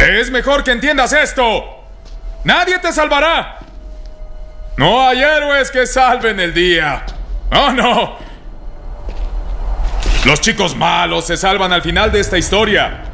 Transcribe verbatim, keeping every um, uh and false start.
Es mejor que entiendas esto. Nadie te salvará. No hay héroes que salven el día. ¡Oh, no! Los chicos malos se salvan al final de esta historia.